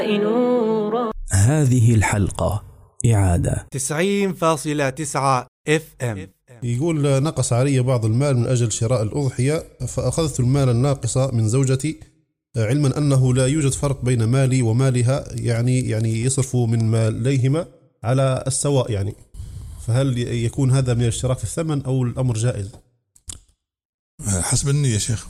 هذه الحلقة إعادة 90.9 FM. يقول: نقص علي بعض المال من أجل شراء الأضحية، فأخذت المال الناقص من زوجتي، علما أنه لا يوجد فرق بين مالي ومالها، يعني يصرف من ماليهما على السواء يعني. فهل يكون هذا من الاشتراك في الثمن أو الأمر جائز؟ حسب النية يا شيخ.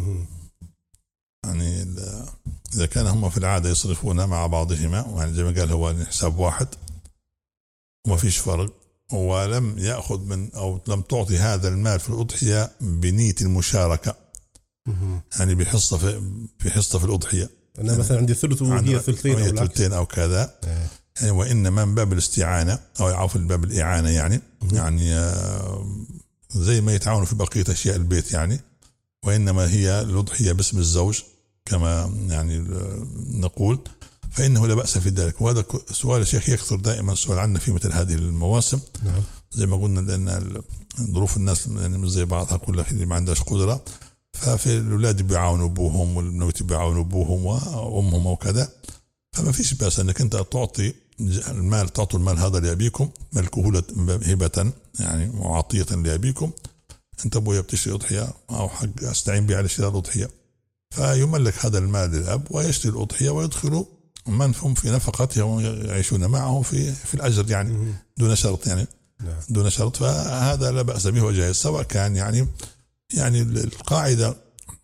يعني إذا كان هم في العادة يصرفون مع بعضهما، يعني زي ما قال هو حساب واحد وما فيش فرق، ولم يأخذ من أو لم تعطي هذا المال في الأضحية بنية المشاركة، يعني في حصة في الأضحية. أنا يعني مثلا عندي ثلث وهي ثلثين أو كذا، يعني وإنما من باب الاستعانة أو يعرف باب الإعانة، يعني زي ما يتعاونوا في بقية أشياء البيت يعني، وإنما هي الأضحية باسم الزوج كما يعني نقول، فإنه لا بأس في ذلك. وهذا سؤال الشيخ يكثر دائما السؤال عنه في مثل هذه المواسم. نعم. زي ما قلنا لأن ظروف الناس يعني مش زي بعضها، كلها اللي ما عندهاش قدرة، ففي الأولاد بيعاونوا أبوهم والبنوت بيعاونوا أبوهم وأمهم وكذا، فما فيش بأس أنك أنت تعطوا المال هذا لأبيكم ملكه هبة يعني وعطية لأبيكم. أنت أبويا بتشتري أضحية أو حق أستعين به على شراء الأضحية، فيملك هذا المال للأب ويشتري الأضحية ويدخل من هم في نفقته ويعيشون معه في الأجر يعني دون شرط يعني دون شرط. فهذا لا بأس به وجائز، سواء كان يعني القاعدة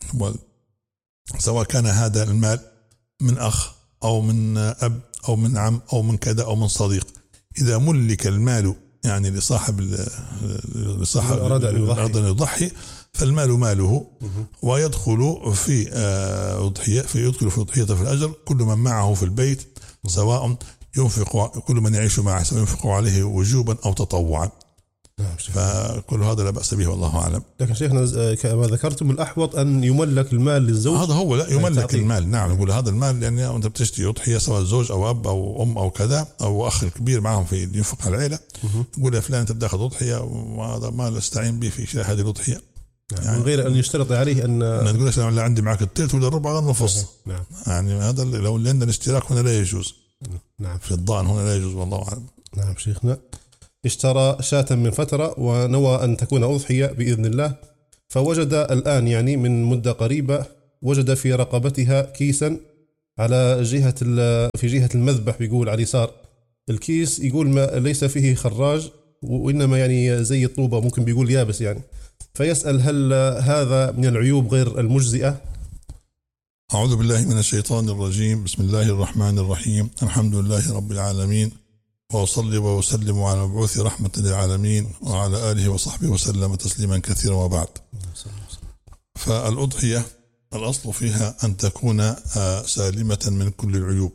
سواء كان هذا المال من أخ أو من أب أو من عم أو من كذا أو من صديق، إذا ملك المال يعني لصاحب أراد أن يضحي فالمال ماله، ويدخل في أضحية يدخل في أضحية في الأجر كل من معه في البيت، سواء ينفق كل من يعيش معه سواء ينفق عليه وجوبا أو تطوعا. فكل هذا لا بأس به والله أعلم. لكن شيخنا كما ذكرتم الأحوط أن يملك المال للزوج. هذا هو لا يملك المال. نعم، نقول هذا المال يعني أنت بتشتري أضحية سواء زوج أو أب أو أم أو كذا أو أخ كبير معهم في ينفق على العائلة، يقول يا فلان أنت بتأخذ أضحية وهذا مال استعين به في شراء هذه الأضحية، يعني من غير أن يشترط عليه أن نقول لا عندي معك الثلث ولا الربع ولا النص. نعم. يعني هذا لو عندنا الاشتراك هنا لا يجوز. نعم. في الضان هنا لا يجوز والله أعلم. نعم. شيخنا اشترى شاة من فترة ونوى أن تكون أضحية بإذن الله، فوجد الآن يعني من مدة قريبة وجد في رقبتها كيسا على في جهة المذبح، بيقول على اليسار الكيس، يقول ما ليس فيه خراج وإنما يعني زي الطوبة، ممكن بيقول يابس يعني. فيسأل هل هذا من العيوب غير المجزئة؟ أعوذ بالله من الشيطان الرجيم. بسم الله الرحمن الرحيم. الحمد لله رب العالمين، وأصلي وأسلم على مبعوث رحمة للعالمين وعلى آله وصحبه وسلم تسليما كثيرا، وبعد. فالأضحية الأصل فيها أن تكون سالمة من كل العيوب،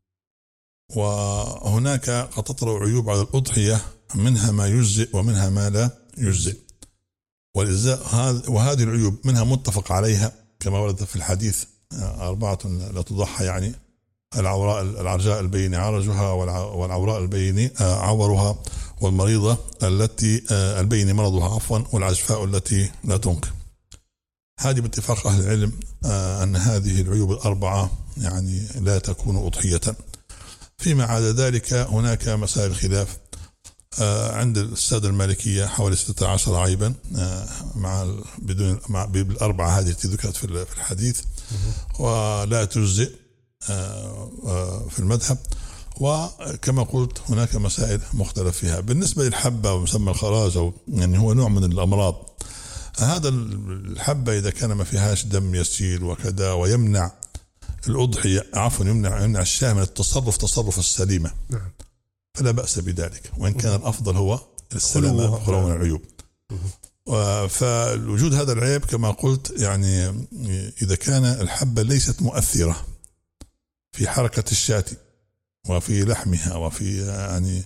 وهناك قد تطرأ عيوب على الأضحية، منها ما يجزئ ومنها ما لا يجزئ، وهذه العيوب منها متفق عليها كما ورد في الحديث 4 لا تضحى، يعني العرجاء البين عرجها، والعوراء البين عورها، والمريضة التي البين مرضها عفوا، والعجفاء التي لا تنقي. هذه باتفاق أهل العلم أن هذه العيوب 4 يعني لا تكون أضحية. فيما عدا ذلك هناك مسائل خلاف عند السادة المالكية حوالي 16 عيبا مع بال4 هذه التي ذكرت في الحديث، ولا تجزئ في المذهب. وكما قلت هناك مسائل مختلف فيها. بالنسبة للحبة ومسمى الخراج، يعني هو نوع من الأمراض. هذا الحبة إذا كان ما فيهاش دم يسيل وكذا ويمنع الأضحية يمنع الشاه من تصرف السليمة، فلا بأس بذلك، وإن كان الأفضل هو السلامة خلو من العيوب. فالوجود هذا العيب كما قلت يعني إذا كان الحبة ليست مؤثرة في حركة الشاة وفي لحمها وفي يعني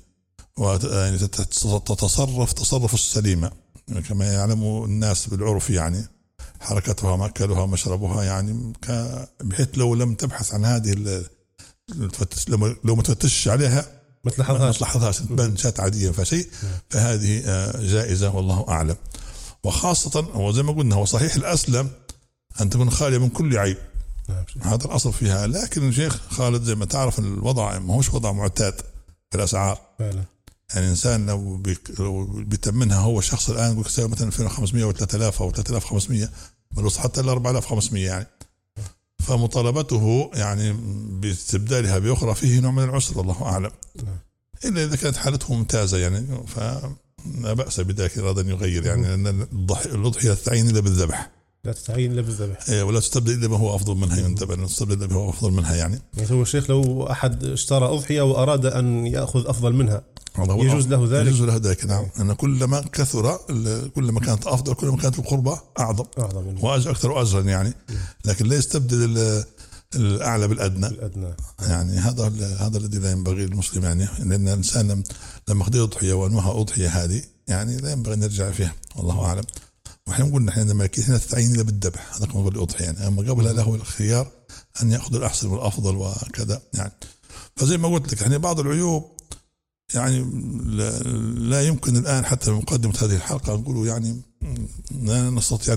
تتصرف تصرف السليمة كما يعلم الناس بالعرف، يعني حركتها مأكلها مشربها، يعني بحيث لو لم تبحث عن هذه لو ما تفتش عليها ما تلاحظهاش تبان شاة عادية فشيء، فهذه جائزة والله أعلم. وخاصة وزي ما قلنا هو صحيح الأسلم أن تكون خالية من كل عيب، هذا الأصل فيها. لكن الشيخ خالد زي ما تعرف الوضع ما هوش وضع معتاد في الأسعار فعلا. يعني إنسان لو بيتمنها هو الشخص الآن يقول يساوي مثلا 2500 أو 3000 أو 3500 بلوص حتى ل 4500 يعني. فمطالبته يعني باستبدالها بأخرى فيه نوع من العسر الله أعلم، إلا إذا كانت حالته ممتازة يعني فلا بأس بذلك إرادة أن يغير يعني. لأن الأضحية لا تتعين إلا بالذبح، لا تتعين إلا بالذبح ولا تستبدل إلا ما هو أفضل منها، ينتبه لا تستبدل إلا ما هو أفضل منها يعني هو الشيخ لو أحد اشترى أضحية وأراد أن يأخذ أفضل منها يجوز له ذلك؟ يجوز له ذلك نعم. أن كلما كثر كلما كانت أفضل كلما كانت القربة أعظم وأكثر وأجرا يعني. لكن لا يستبدل الأعلى بالأدنى يعني. هذا الذي لا ينبغي للمسلم يعني. لأن الإنسان لما قضي أضحية وأنواع أضحية هذه يعني لا ينبغي أن نرجع فيها والله أعلم. وحين قلنا احنا عندما هنا تتعين إلا بالذبح هذا كما الأضحية يعني. أما قبلها له الخيار أن يأخذ الأحسن والأفضل وكذا يعني. فزي ما قلت لك يعني بعض العيوب يعني لا يمكن الآن حتى بمقدمة هذه الحلقة نقولوا يعني لا نستطيع أن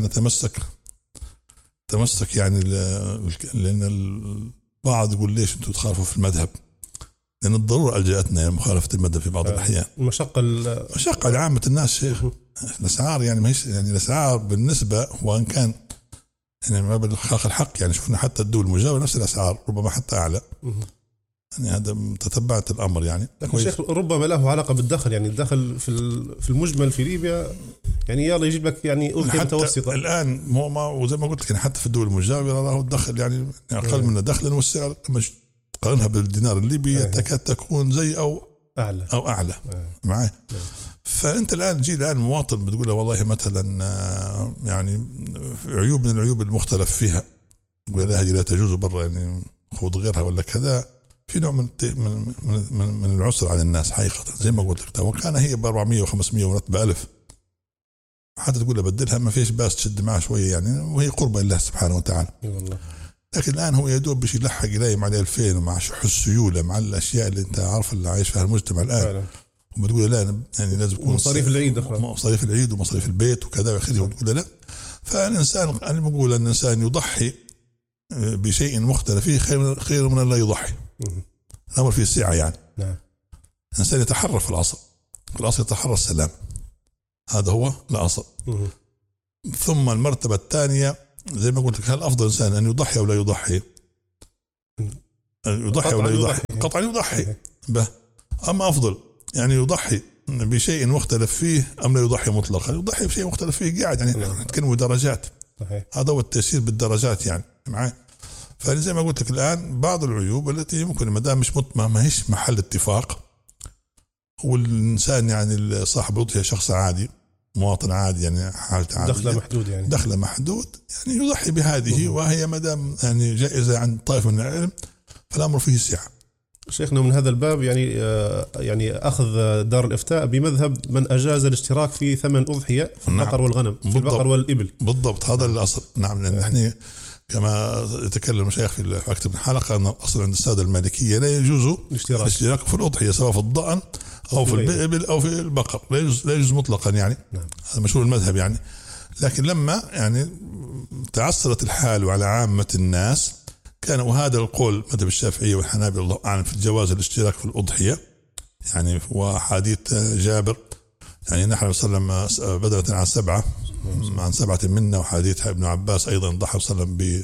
نتمسك يعني. لأن البعض يقول ليش أنتم تخالفوا في المذهب؟ لأن الضرورة ألجأتنا إلى مخالفة المذهب في بعض الأحيان. مشقة لعامة الناس شيخ. الأسعار يعني ما هيش يعني الأسعار بالنسبة وإن كان يعني ما بالحق الحق يعني شفنا حتى الدول المجاورة نفس الأسعار ربما حتى أعلى يعني. هذا تتبعت الأمر يعني. لكن شيخ ربما له علاقة بالدخل يعني. الدخل في المجمل في ليبيا يعني يلا يجيب لك يعني أضحية متوسطة الآن وزي ما قلت لك يعني حتى في الدول المجاورة له الدخل يعني أقل من دخلا والسعر لما قارنها بالدينار الليبي تكاد تكون زي أو أعلى معي. فأنت الآن جي الآن مواطن بتقول له والله مثلا يعني عيوب من العيوب المختلف فيها تقول لا هذه لا تجوز برا يعني خذ غيرها ولا كذا. في نوع من العسر على الناس حقيقة زي ما قلت لك. وكان هي ب 400 و500 ورتب 1000 حتى تقول له بدلها ما فيش باس تشد معه شوية يعني وهي قربة لله سبحانه وتعالى. لكن الآن هو يدوب بيش يلحق إليه مع 2000 ومع شح السيولة مع الأشياء اللي أنت عارف اللي عايش فيها المجتمع الآن. وبتقول لا يعني لازم يكون مصاريف العيد ومصاريف البيت وكذا وآخره. وتقول لا. فالإنسان أنا بقول أن الإنسان يضحي بشيء مختلف فيه خير من لا يضحي. الأمر فيه السعة يعني. الإنسان يتحرى في الأصل يتحرى السلام. هذا هو الأصل. ثم المرتبة الثانية زي ما قلت لك هل أفضل إنسان أن يضحي أو لا يضحي؟ يضحي أو لا يضحي؟ قطعا يضحي به. أما أفضل يعني يضحي بشيء مختلف فيه أم لا يضحي مطلقا؟ يضحي بشيء مختلف فيه قاعد يعني. نتكلم بدرجات. هذا هو التيسير بالدرجات يعني معي. فزي ما قلت لك الآن بعض العيوب التي ممكن ما دام مش ما هيش محل اتفاق والإنسان يعني صاحب الأضحية شخص عادي مواطن عادي يعني حالته عادية دخله محدود يعني يضحي بهذه وهي ما دام يعني جائزة عند طائفة من العلم فالأمر فيه سعة. شيخنا من هذا الباب يعني أخذ دار الإفتاء بمذهب من أجاز الاشتراك في ثمن أضحية في البقر والغنم في البقر والإبل. بالضبط هذا الأصل. نعم. لأن احنا كما يتكلم المشايخ في أكثر من حلقة أن الأصل عند السادة المالكية لا يجوز الاشتراك في الأضحية سواء في الضأن أو في الإبل أو في البقر لا يجوز مطلقا يعني. هذا مشهور المذهب يعني. لكن لما يعني تعثرت الحال وعلى عامة الناس كان وهذا القول مذهب الشافعية والحنابلة الله أعلم في الجواز الاشتراك في الأضحية يعني. وحديث جابر يعني نحن صلى الله عليه وسلم بدأت عن 7 منا. وحديث ابن عباس أيضا ضحى صلى الله عليه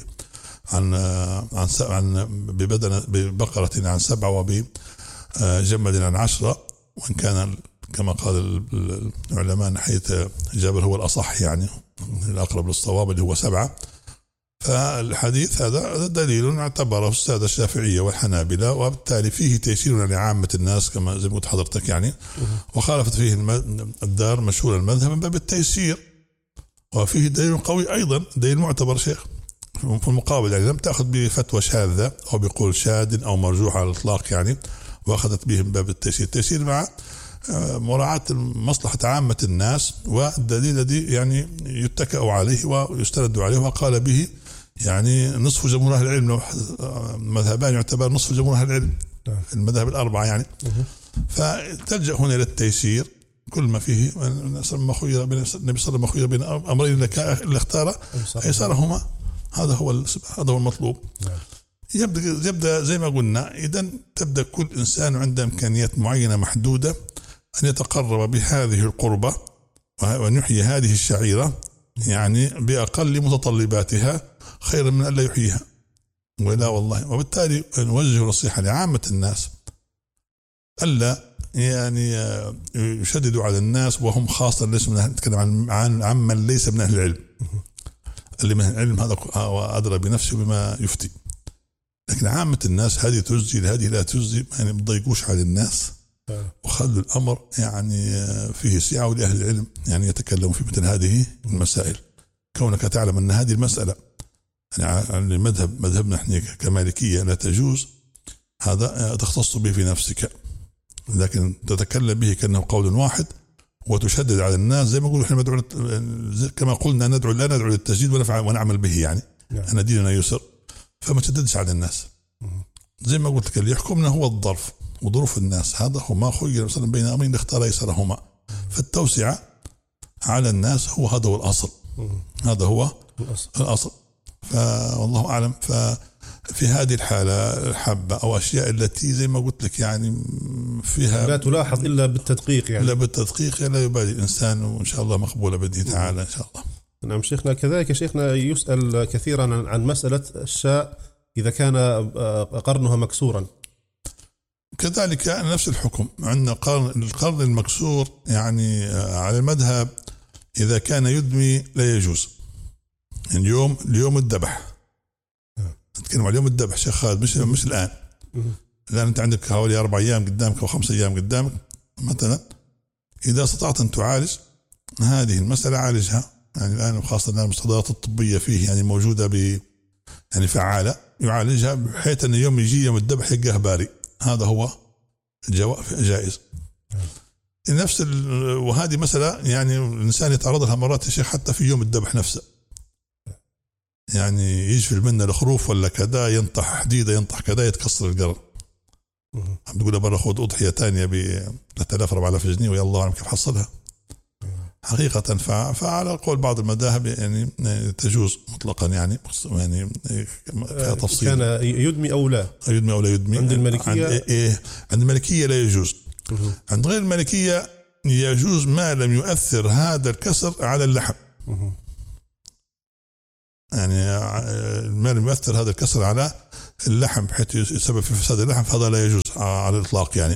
وسلم عن ببقرة عن 7 وبجمد عن 10. وإن كان كما قال العلماء ناحية جابر هو الأصح يعني الأقرب للصواب اللي هو 7. فالحديث هذا دليل اعتبره السادة الشافعية والحنابلة وبالتالي فيه تيسير لعامة الناس كما زي ما قلت حضرتك يعني. وخالفت فيه الدار مشهور المذهب من باب التيسير. وفيه دليل قوي أيضا دليل معتبر شيخ في المقابل يعني لم تأخذ بفتوى شاذة أو بقول شاذ أو مرجوح على الإطلاق يعني. وأخذت به من باب التيسير مع مراعاة مصلحة عامة الناس. والدليل الذي يعني يتكأ عليه ويستند عليه وقال به يعني نصف جمهور أهل العلم. مذهبان يعتبر نصف جمهور أهل العلم في المذاهب الأربعة يعني. فتلجأ هنا إلى التيسير كل ما فيه النبي صلى الله عليه وسلم بين أمرين اللي اختار أيسرهما هذا هو المطلوب. يبدأ زي ما قلنا، إذا تبدأ كل إنسان عنده إمكانيات معينة محدودة أن يتقرب بهذه القربة وأن يحيي هذه الشعيرة يعني بأقل متطلباتها خير من أن لا يحييها، ولا والله. وبالتالي نوجه نصيحة لعامة الناس ألا يعني يشددوا على الناس، وهم خاصة نتكلم عن من ليس من أهل العلم. اللي من العلم هذا أدرى بنفسه بما يفتي، لكن عامة الناس هذه تجزي هذه لا تجزي، يعني بتضيقوش على الناس وخلوا الأمر يعني فيه سعة، ولأهل العلم يعني يتكلموا في مثل هذه المسائل. كونك تعلم أن هذه المسألة يعني مذهبنا احنا كمالكية لا تجوز، هذا تختص به في نفسك، لكن تتكلم به كأنه قول واحد وتشدد على الناس. زي ما يقولوا احنا كما قلنا لا ندعو للتجديد ونعمل به، يعني أنا ديننا يسر، فما تشددش على الناس. زي ما قلت لك اللي يحكمنا هو الظرف وظروف الناس، هذا هو ما خير مثلا بين أمرين اختار أيسرهما، فالتوسعة على الناس هذا هو الأصل، هذا هو الأصل. فوالله أعلم. ففي هذه الحالة حبة أو أشياء التي زي ما قلت لك يعني فيها لا تلاحظ إلا بالتدقيق، يعني لا بالتدقيق لا يبالي الإنسان، وإن شاء الله مقبولة بإذنه تعالى إن شاء الله. نعم شيخنا. كذلك شيخنا يسأل كثيرا عن مسألة الشاء إذا كان قرنها مكسورا، كذلك نفس الحكم. عندنا القرن المكسور يعني على المذهب إذا كان يدمي لا يجوز. اليوم الذبح، نتكلم على اليوم الذبح شيخ خالد، مش الآن. الآن أنت عندك حوالي 4 أيام قدامك أو 5 أيام قدامك مثلا، إذا استطعت أن تعالج هذه المسألة عالجها. يعني الآن خاصة الآن المستحضرات الطبية فيه يعني موجودة يعني فعالة يعالجها، بحيث أن يوم يجي يوم الذبح يلقاه باري، هذا هو جائز. نفس وهذه مسألة يعني الإنسان يتعرض لها مرات يا شيخ حتى في يوم الذبح نفسه، يعني يجفل منا الخروف ولا كذا، ينطح حديدة ينطح كذا يتكسر القرن، بتقول برا خذ أضحية تانية ب 3000-4000 جنيه ويا الله أعلم كيف حصلها حقيقة. فعلى قول بعض المذاهب يعني تجوز مطلقا، يعني فيها تفصيل. كان يدمي أو لا يدمي عند المالكية عند المالكية لا يجوز. عند غير المالكية يجوز ما لم يؤثر هذا الكسر على اللحم، يعني ما لم يؤثر هذا الكسر على اللحم بحيث يسبب في فساد اللحم، فهذا لا يجوز على الإطلاق، يعني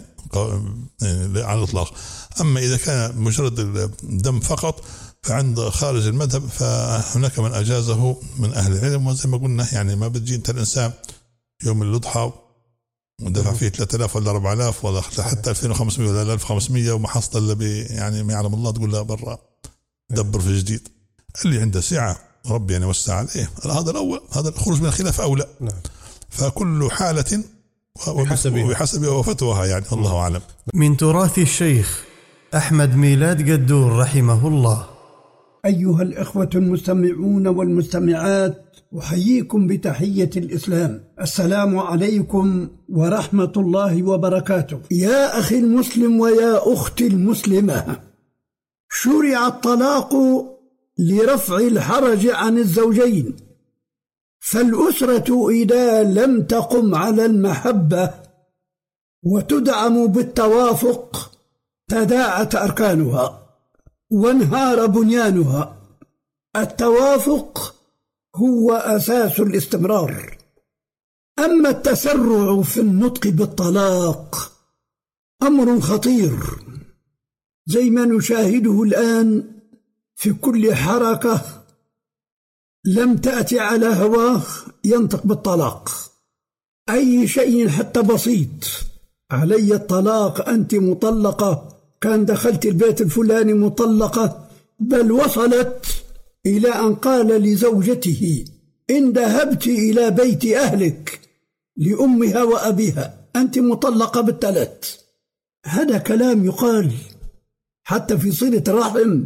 على الإطلاق. أما إذا كان مجرد الدم فقط فعند خارج المذهب فهناك من أجازه من أهل العلم. وزي ما قلنا يعني ما بتجي أنت الإنسان يوم الأضحى ودفع فيه 3000 ولا 4000 ولا حتى 2500 ولا 1500 وما حصل إلا يعني ما يعلم الله، تقول له برا دبر في جديد. اللي عنده سعة ربي يعني وسع عليه، هذا الأول، هذا الخروج من الخلاف أولى. فكل حالة وبحسبها وفتوها، يعني الله أعلم. من تراث الشيخ أحمد ميلاد قدور رحمه الله. أيها الإخوة المستمعون والمستمعات، أحييكم بتحية الإسلام، السلام عليكم ورحمة الله وبركاته. يا أخي المسلم ويا أختي المسلمة، شرع الطلاق لرفع الحرج عن الزوجين، فالأسرة إذا لم تقم على المحبة وتدعم بالتوافق تداعت أركانها وانهار بنيانها. التوافق هو أساس الاستمرار. أما التسرع في النطق بالطلاق أمر خطير، زي ما نشاهده الآن في كل حركة لم تأتي على هواه ينطق بالطلاق. أي شيء حتى بسيط، علي الطلاق، أنت مطلقة، كان دخلت البيت الفلاني مطلقة، بل وصلت إلى أن قال لزوجته إن ذهبت إلى بيت أهلك لأمها وأبيها أنت مطلقة بالثلاث. هذا كلام يقال حتى في صلة الرحم.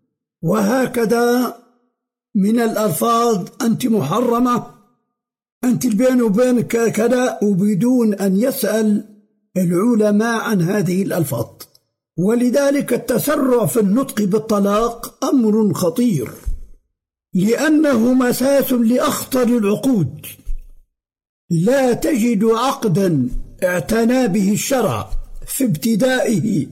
وهكذا من الألفاظ أنت محرمة، أنت البين وبينك كذا، وبدون أن يسأل العلماء عن هذه الألفاظ. ولذلك التسرع في النطق بالطلاق أمر خطير لأنه مساس لأخطر العقود. لا تجد عقدا اعتنى به الشرع في ابتدائه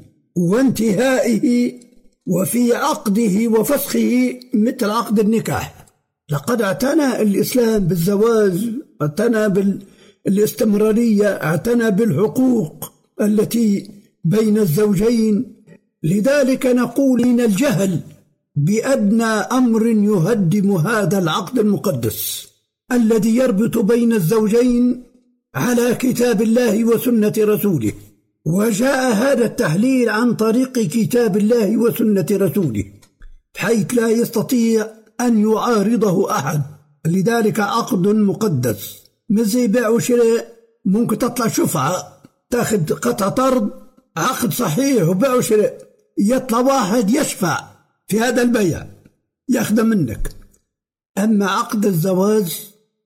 وانتهائه وفي عقده وفسخه مثل عقد النكاح. لقد اعتنى الإسلام بالزواج، اعتنى بالاستمرارية، اعتنى بالحقوق التي بين الزوجين. لذلك نقول إن الجهل بأدنى أمر يهدم هذا العقد المقدس الذي يربط بين الزوجين على كتاب الله وسنة رسوله. وجاء هذا التحليل عن طريق كتاب الله وسنة رسوله حيث لا يستطيع أن يعارضه أحد. لذلك عقد مقدس مثل بيع وشراء، ممكن تطلع شفعة تاخذ قطعة أرض، عقد صحيح وبيع وشراء، يطلع واحد يشفع في هذا البيع ياخذ منك. أما عقد الزواج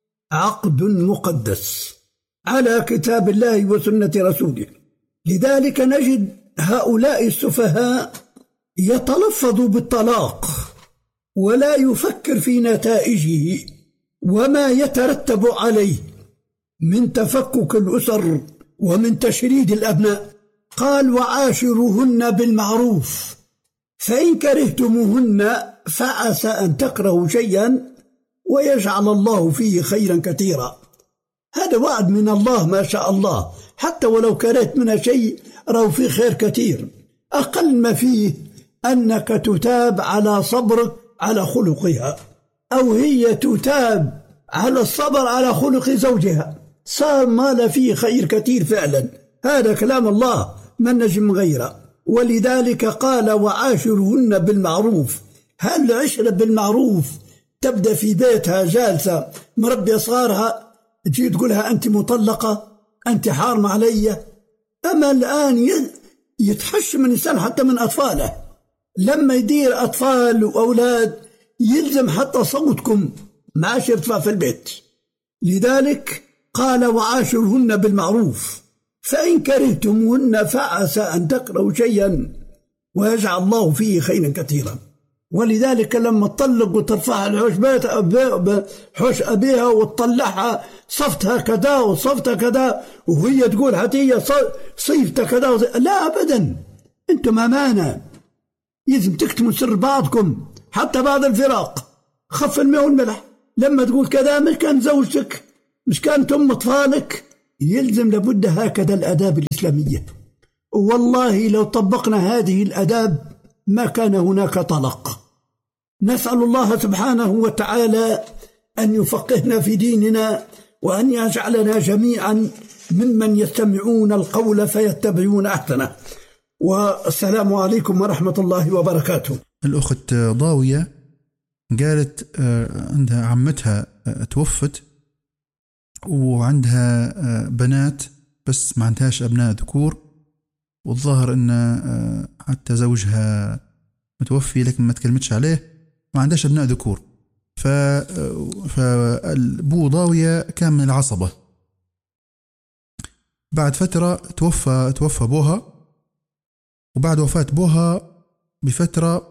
عقد مقدس على كتاب الله وسنة رسوله. لذلك نجد هؤلاء السفهاء يتلفظ بالطلاق ولا يفكر في نتائجه وما يترتب عليه من تفكك الأسر ومن تشريد الأبناء. قال وعاشروهن بالمعروف فإن كرهتموهن فعسى أن تكرهوا شيئا ويجعل الله فيه خيرا كثيرا. هذا وعد من الله ما شاء الله، حتى ولو كرهت منها شيء رأوا فيه خير كثير. أقل ما فيه أنك تتاب على صبرك على خلقها، أو هي تتاب على الصبر على خلق زوجها، صار ما لا فيه خير كثير فعلا. هذا كلام الله ما نجم غيره. ولذلك قال وعاشرهن بالمعروف. هل العشرة بالمعروف تبدأ في بيتها جالسة مربية صغارها تجي تقولها أنت مطلقة، أنت حارم علي؟ أما الآن يتحشم الإنسان حتى من أطفاله، لما يدير أطفال وأولاد يلزم حتى صوتكم ما عادش يرتفع في البيت. لذلك قال وعاشرهن بالمعروف فإن كرهتموهن فعسى أن تكرهوا شيئا ويجعل الله فيه خيرا كثيرا. ولذلك لما تطلق وترفعها حوش أبيها وتطلعها صفتها كذا وصفتها كذا وهي تقول هاتية صيفتها كذا لا أبدا، أنتم أمانة، يلزم تكتموا سر بعضكم حتى بعد الفراق. خف الماء والملح. لما تقول كذا مش كان زوجتك، مش كانت أم أطفالك، يلزم لابد هكذا الآداب الإسلامية. والله لو طبقنا هذه الآداب ما كان هناك طلاق. نسأل الله سبحانه وتعالى أن يفقهنا في ديننا وأن يجعلنا جميعا ممن يستمعون القول فيتبعون أحسنه. والسلام عليكم ورحمة الله وبركاته. الأخت ضاوية قالت عندها عمتها توفت وعندها بنات بس ما عندهاش أبناء ذكور، والظاهر أن حتى زوجها متوفي لكن ما تكلمتش عليه، ما عندهاش أبناء ذكور. فأبو ضاوية كان من العصبة. بعد فترة توفى بوها، وبعد وفاة بوها بفترة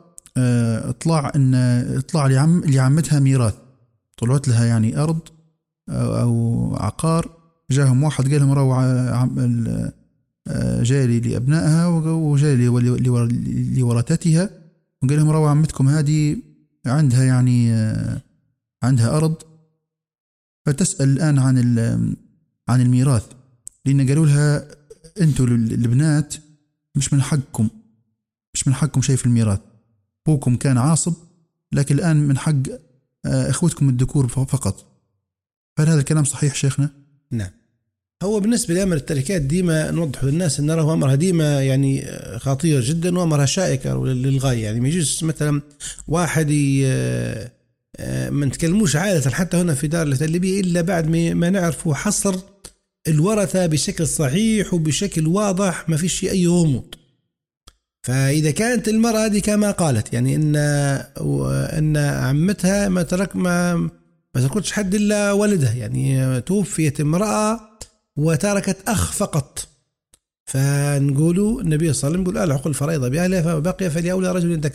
اطلع لعمتها ميراث، طلعت لها يعني أرض أو عقار. جاهم واحد قال لهم روى جاي لأبنائها وجاي لورثتها، وقال لهم روى عمتكم هذه عندها يعني عندها أرض، فتسأل الآن عن الميراث، لأن قالوا لها أنتوا البنات مش من حقكم شيء في الميراث، أبوكم كان عاصب لكن الآن من حق إخوتكم الذكور فقط. هل هذا الكلام صحيح شيخنا؟ نعم. هو بالنسبة لأمر التركات ديما نوضح للناس أن نراه أمرها ديما يعني خطير جدا وأمرها شائكة للغاية. يعني ما يجوز مثلا واحد ما نتكلموش عادة حتى هنا في دار الليبية إلا بعد ما نعرف حصر الورثة بشكل صحيح وبشكل واضح، ما فيش أي غموض. فإذا كانت المرأة هذه كما قالت يعني إن عمتها ما تركتش حد إلا ولدها، يعني توفيت امرأة وتركت أخ فقط، فنقولوا النبي صلى الله عليه وسلم يقول الحق الفرائض بأهلها فبقي فلأولى رجل ذكر.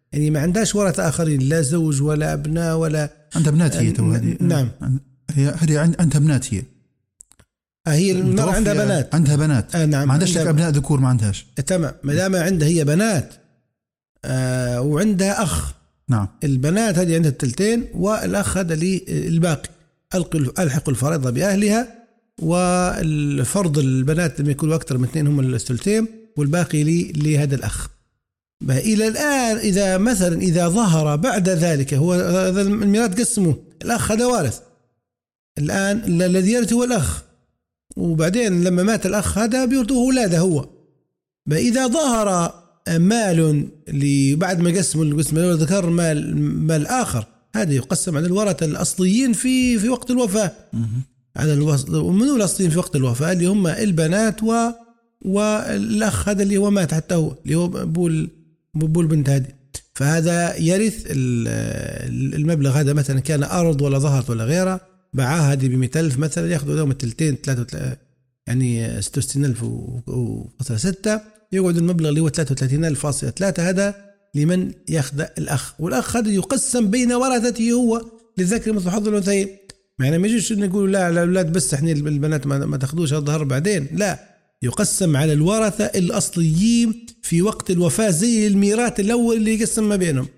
يعني ما عندهاش ورثة آخرين، لا زوج ولا أبناء ولا عندها بنات هي نعم هي عندها بنات هي المرأة عندها بنات نعم. ما عندهاش أبناء ذكور، ما عندهاش. تمام. ما دام عندها هي بنات وعندها أخ، نعم. البنات هذه عندها الثلثين والأخ هذا الباقي. ألحق الفريضة بأهلها، والفرض البنات لما يكونوا أكثر من 2 هم الثلثين، والباقي لهذا الأخ. إلى الآن إذا ظهر بعد ذلك هو هذا الميراث قسمه، الأخ هذا وارث الآن، الذي يرث هو الأخ، وبعدين لما مات الأخ هذا بيرثه أولاده هو. إذا ظهر مال بعد ما قسموا القسم الأول ذكر مال آخر، هذا يقسم على الورثة الأصليين في وقت الوفاة. على ومن الأصليين في وقت الوفاة اللي هم البنات والأخ هذا اللي هو مات حتى هو اللي هو بو البنت هذه. فهذا يرث المبلغ هذا، مثلا كان أرض ولا ظهرت ولا غيرها، باعها هذه ب100,000 مثلا، ياخذوا لهم الثلثين 3 يعني 66,000.6، يقعد المبلغ اللي هو 33,000.3 هذا لمن ياخذ الأخ. والأخ هذا يقسم بين ورثته هو للذكر مثل حظ الأنثيين. يعني ما يجيش نقول لا الأولاد بس احنا البنات ما تاخذوش الظهر بعدين، لا، يقسم على الورثة الأصليين في وقت الوفاة، زي الميراث الأول اللي يقسم ما بينهم،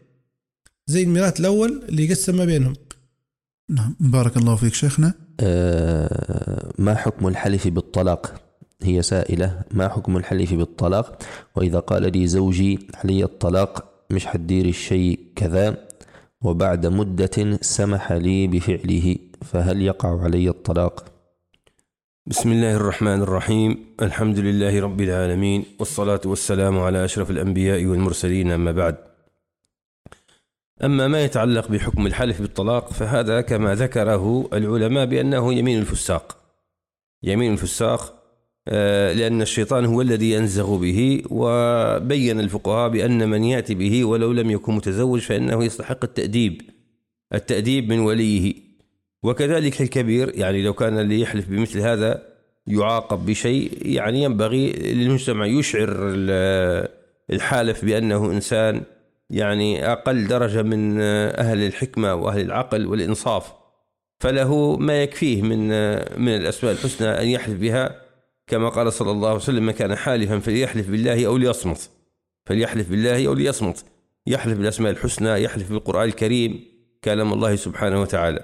نعم. بارك الله فيك شيخنا. ما حكم الحلف بالطلاق؟ هي سائلة: ما حكم الحلف بالطلاق وإذا قال لي زوجي علي الطلاق، مش حدير الشيء كذا، وبعد مدة سمح لي بفعله، فهل يقع علي الطلاق؟ بسم الله الرحمن الرحيم. الحمد لله رب العالمين، والصلاة والسلام على أشرف الأنبياء والمرسلين، أما بعد. أما ما يتعلق بحكم الحلف بالطلاق فهذا كما ذكره العلماء بأنه يمين الفساق، لأن الشيطان هو الذي ينزغ به. وبين الفقهاء بأن من يأتي به ولو لم يكن متزوج فإنه يستحق التأديب من وليه. وكذلك الكبير، يعني لو كان اللي يحلف بمثل هذا يعاقب بشيء، يعني ينبغي للمجتمع يشعر الحالف بأنه إنسان يعني أقل درجة من أهل الحكمة وأهل العقل والإنصاف، فله ما يكفيه من الأسماء الحسنى أن يحلف بها، كما قال صلى الله عليه وسلم: من كان حالفا فليحلف بالله أو ليصمت. يحلف بالأسماء الحسنى، يحلف بالقرآن الكريم كلام الله سبحانه وتعالى.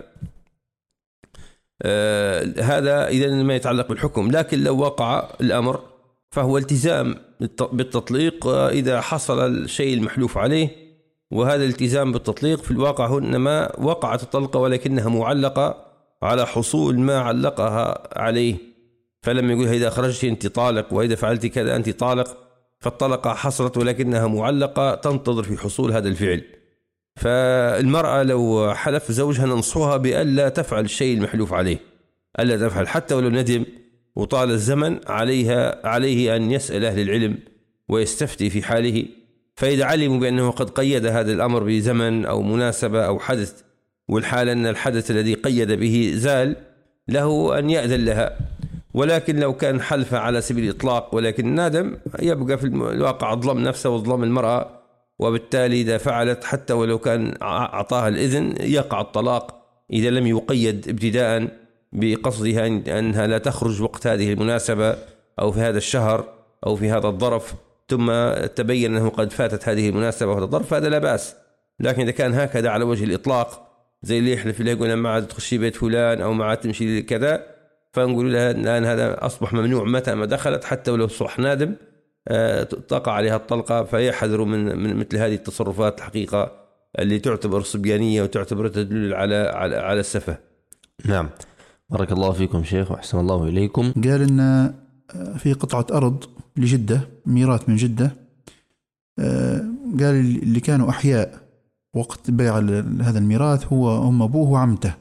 هذا إذن ما يتعلق بالحكم. لكن لو وقع الأمر فهو التزام بالتطليق إذا حصل الشيء المحلوف عليه، وهذا الالتزام بالتطليق في الواقع هو إنما وقعت الطلقة ولكنها معلقة على حصول ما علقها عليه. فلما يقول إذا خرجت أنت طالق، وإذا فعلت كذا أنت طالق، فالطلقة حصلت ولكنها معلقة تنتظر في حصول هذا الفعل. فالمرأة لو حلف زوجها ننصحها بألا تفعل الشيء المحلوف عليه، ألا تفعل، حتى ولو ندم وطال الزمن عليه أن يسأل أهل العلم ويستفتي في حاله. فإذا علموا بأنه قد قيد هذا الأمر بزمن أو مناسبة أو حدث، والحال أن الحدث الذي قيد به زال، له أن يأذن لها. ولكن لو كان حلف على سبيل الإطلاق ولكن نادم، يبقى في الواقع ظلم نفسه وظلم المرأة، وبالتالي إذا فعلت حتى ولو كان أعطاها الإذن يقع الطلاق إذا لم يقيد ابتداء بقصدها أنها لا تخرج وقت هذه المناسبة أو في هذا الشهر أو في هذا الظرف، ثم تبين أنه قد فاتت هذه المناسبة وهذا الظرف، فهذا لا بأس. لكن إذا كان هكذا على وجه الإطلاق، زي اللي يحلف له يقول ما عاد تخشي بيت فلان أو ما عاد تمشي كذا، فنقول لها الآن هذا أصبح ممنوع متى ما دخلت، حتى ولو صح نادم تقع عليها الطلقة. فيحذروا من مثل هذه التصرفات الحقيقة اللي تعتبر صبيانية وتعتبر تدل على السفة. نعم. بارك الله فيكم شيخ وأحسن الله إليكم. قال إن في قطعة أرض لجدة، ميراث من جدة، قال اللي كانوا أحياء وقت بيع هذا الميراث هم أبوه وعمته.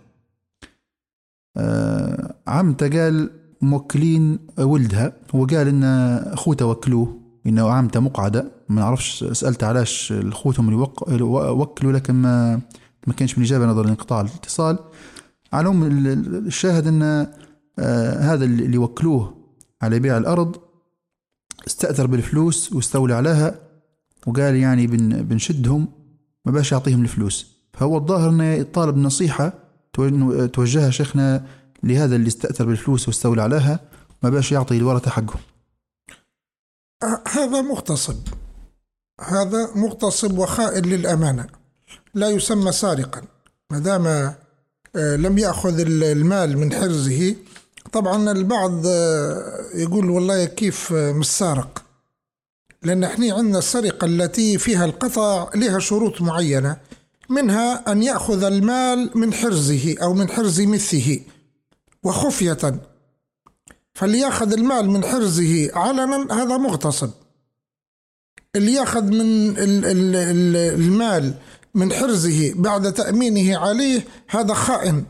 عمته قال موكلين ولدها، وقال إن أخوته وكلوه، إنه عمته مقعدة، ما نعرفش، سألت علاش الأخوتهم اللي وكلوا، لكن ما كانش من إجابة نظرا لانقطاع الاتصال. على الشاهد أن هذا اللي وكلوه على بيع الأرض استأثر بالفلوس واستولى عليها، وقال يعني بنشدهم ما باش يعطيهم الفلوس. فهو الظاهر أنه يطالب نصيحة توجهها شيخنا لهذا اللي استأثر بالفلوس واستولى عليها، ما باش يعطي الورثة حقهم. هذا مغتصب وخائن للأمانة، لا يسمى سارقا ما دام لم يأخذ المال من حرزه. طبعا البعض يقول والله كيف مش سارق، لأن احنا عندنا السرقة التي فيها القطع لها شروط معينة، منها أن يأخذ المال من حرزه أو من حرز مثله وخفية. فاللي يأخذ المال من حرزه علنا هذا مغتصب، اللي يأخذ من المال من حرزه بعد تأمينه عليه هذا خائن.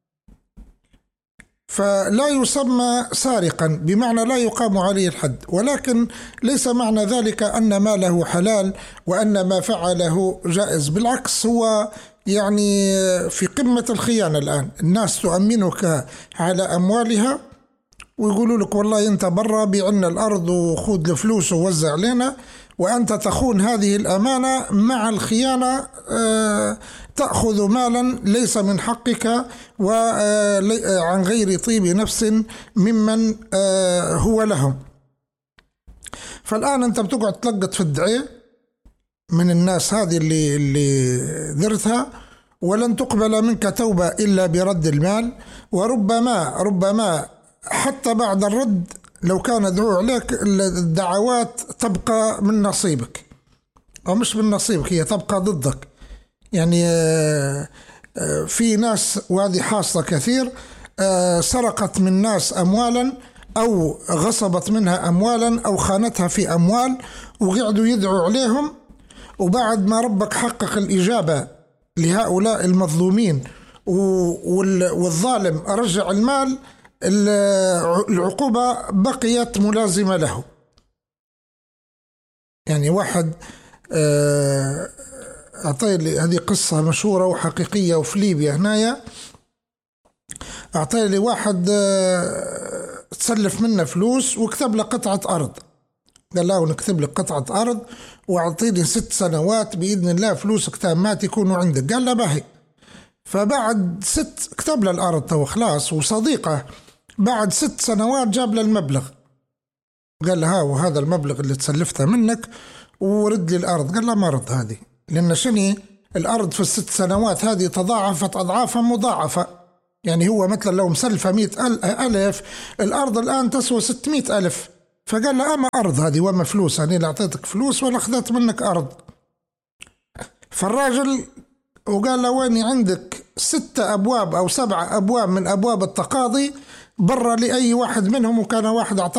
فلا يسمى سارقا بمعنى لا يقام عليه الحد، ولكن ليس معنى ذلك أن ماله حلال وأن ما فعله جائز. بالعكس، هو يعني في قمة الخيانة. الآن الناس تؤمنك على أموالها ويقولوا لك والله أنت برا بيعنا الأرض وخذ الفلوس ووزع لنا، وأنت تخون هذه الأمانة مع الخيانة، تأخذ مالا ليس من حقك وعن غير طيب نفس ممن هو لهم. فالآن أنت بتقعد تلقط في الدعاء من الناس هذه اللي درتها، ولن تقبل منك توبة إلا برد المال. وربما حتى بعد الرد لو كان دعوه عليك الدعوات تبقى من نصيبك، أو مش من نصيبك، هي تبقى ضدك. يعني في ناس، وهذه حاصلة كثير، سرقت من ناس أموالا أو غصبت منها أموالا أو خانتها في أموال، وقعدوا يدعوا عليهم، وبعد ما ربك حقق الإجابة لهؤلاء المظلومين والظالم رجع المال، العقوبة بقيت ملازمة له. يعني واحد أعطي هذه قصة مشهورة وحقيقية، وفي ليبيا هنايا أعطي لي واحد تسلف منه فلوس وكتب له قطعة أرض، قال له نكتب لك قطعة أرض وأعطيني 6 سنوات بإذن الله فلوسك تامات يكونوا عندك. قال له باهي. فبعد 6 كتب له الأرض تو خلاص، وصديقه بعد 6 سنوات جاب له المبلغ، قال له ها وهذا المبلغ اللي تسلفته منك ورد لي الأرض. قال له ما رد هذه، لأن شني الأرض في ال6 سنوات هذه تضاعفت أضعافا مضاعفة. يعني هو مثلا لو مسلفة 100,000، الأرض الآن تسوى 600,000. فقال له أما أرض هذه وما فلوس، يعني لا أعطيتك فلوس ولا أخذت منك أرض. فالراجل وقال له وين عندك 6 أبواب أو 7 أبواب من أبواب التقاضي برا لأي واحد منهم، وكان واحد أعطاه